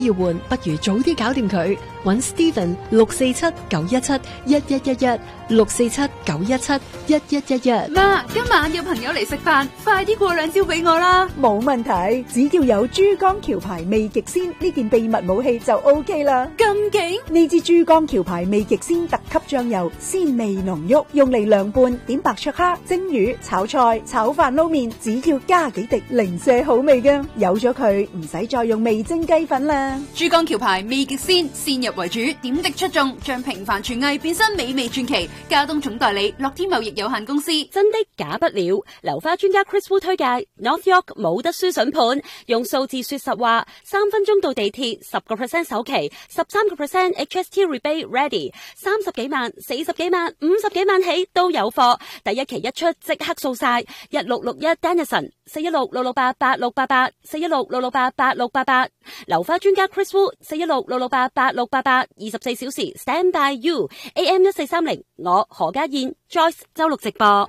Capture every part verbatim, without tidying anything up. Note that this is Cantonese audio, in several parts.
要換，不如早啲搞掂佢。搵 Steven 六四七九一七一一一一六四七九一七一一一一。 媽，今晚有朋友嚟食飯，快啲過兩招俾我啦。 冇問題，只要有珠江橋牌味極鮮呢件秘密武器就 OK 啦。 咁勁！ 呢支珠江橋牌味極鮮特級醬油，鮮味濃郁，用嚟涼拌、點白灼蝦、蒸魚、炒菜、炒飯、撈麵，只要加幾滴，零舍好味㗎。有咗佢，唔使再用味精雞粉啦。 珠江橋牌味極鮮，鮮入為主，點滴出眾，將平凡廚藝變身美味傳奇。交通總代理樂天貿易有限公司。 真的假不了，流花專家 Chris Wu 推介 North York 冇得輸筍盤，用數字說實話，三分鐘到地鐵，十個 percent 首期，十三個 percent H S T rebate ready，三十幾萬、四十幾萬、五十幾萬起都有貨，第一期一出即刻掃晒，一六六一 Dennison 四一六六六八八六八八四一六六六八八六八八，流花專家 Chris Wu 四一六六六八八六八八，二十四小時 stand by you A M 一四三零，我何家燕 Joyce 周六直播。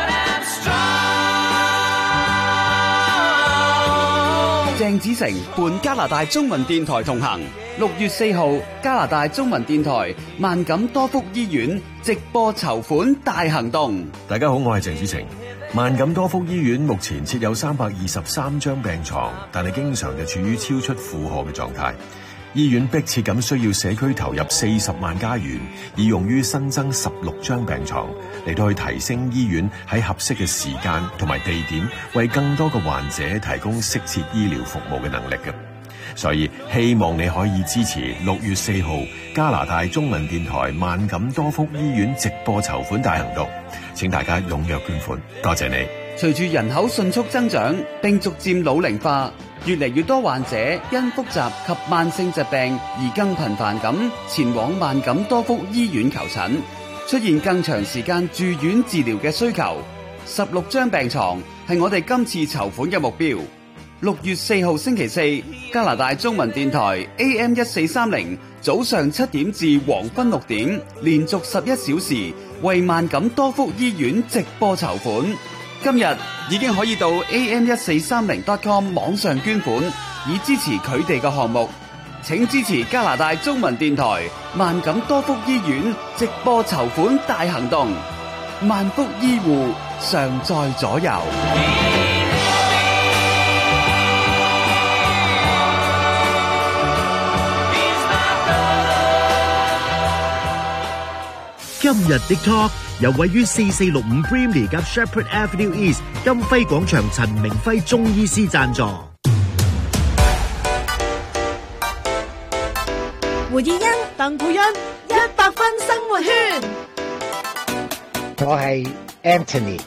鄭子誠伴加拿大中文電台同行，六月四號加拿大中文電台萬錦多福醫院直播籌款大行動。 大家好，我係鄭子誠。萬錦多福醫院目前設有三百二十三張病床，但係經常就處於超出負荷嘅狀態。醫院迫切咁需要社區投入四十萬加元，以用於新增十六張病床，嚟到去提升醫院喺合適嘅時間同埋地點，為更多嘅患者提供適切醫療服務嘅能力嘅。所以希望你可以支持六月四號加拿大中文電台萬錦多福醫院直播籌款大行動，請大家踴躍捐款，多謝你。 隨住人口迅速增長並逐漸老齡化，越嚟越多患者因複雜及慢性疾病而更頻繁咁前往萬錦多福醫院求診，出現更長時間住院治療嘅需求。十六張病床係我哋今次籌款嘅目標。六月四號星期四，加拿大中文電台 A M 一四三零早上七點至黃昏六點，連續十一小時為萬錦多福醫院直播籌款。今日已經可以到 A M 一四三零 dot com 網上捐款，以支持佢哋嘅項目。請支持加拿大中文電台萬錦多福醫院直播籌款大行動。萬福醫護常在左右。 今日的 talk 由位於四四六五 Brimley 及 Shepherd Avenue East 金輝廣場陳明輝中醫師贊助。 胡以欣、鄧佩欣，一百分生活圈。 我係 Anthony。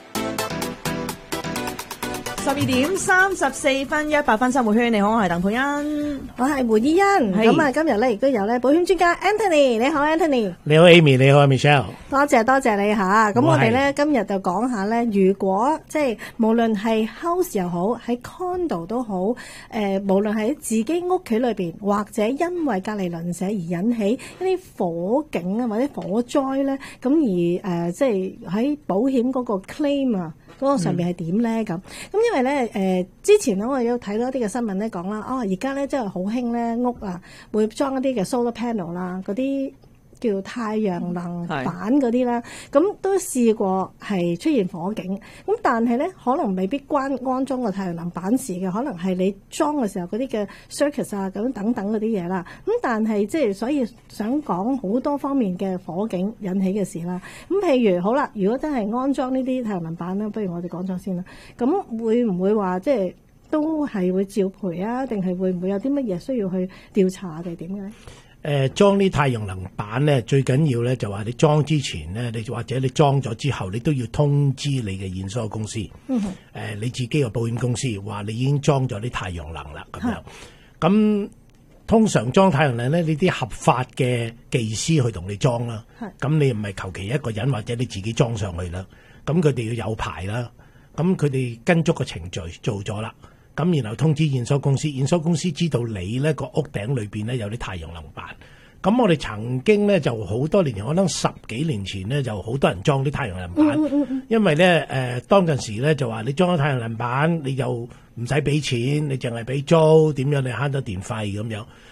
十二點三十四分，一百分生活圈。你好，我係鄧佩欣， 我係胡依欣。咁啊，今日咧亦都有咧保險專家 Anthony。你好 Anthony。 你好 Amy， 你好 Michelle。 多謝多謝你吓。咁我哋咧今日就講下咧，如果即係無論係 house 又好，喺 condo 都好，誒、呃，無論喺自己屋企裏邊，或者因為隔離鄰舍而引起一啲火警啊或者火災咧，咁而誒、呃、即係喺保險嗰個 claim 啊。嗰個上面係點咧咁？咁、嗯、因為咧誒、呃，之前咧我有睇到一啲嘅新聞咧講啦，哦而家咧真係好興咧屋啊，會裝一啲嘅 solar panel 啦，嗰啲叫太陽能板嗰啲啦，咁都試過係出現火警，咁但係咧可能未必關安裝個太陽能板事嘅，可能係你裝嘅時候嗰啲嘅 circuit 啊咁等等嗰啲嘢啦，咁但係即係所以想講好多方面嘅火警引起嘅事啦，咁譬如好啦，如果真係安裝呢啲太陽能板咧，不如我哋講咗先啦，咁會唔會話即係都係會照賠啊？定係會唔會有啲乜嘢需要去調查定係點嘅？ 誒、呃、裝啲太陽能板咧，最緊要咧就話你裝之前咧，你或者你裝咗之後，你都要通知你嘅驗收公司，誒、嗯呃、你自己嘅保險公司話你已經裝咗啲太陽能啦，咁樣。咁通常裝太陽能咧，呢啲合法嘅技師去同你裝啦。咁你唔係求其一個人或者你自己裝上去啦。咁佢哋要有牌啦。咁佢哋跟足個程序做咗啦。咁然後通知驗收公司，驗收公司知道你呢個屋頂裏邊呢有啲太陽能板。咁我哋曾經呢就好多年前，我諗十幾年前呢就好多人裝啲太陽能板，嗯嗯嗯、因為呢誒、呃、當陣時呢就話你裝咗太陽能板，你就唔使俾錢，你淨係俾租，點樣你慳咗電費咁樣。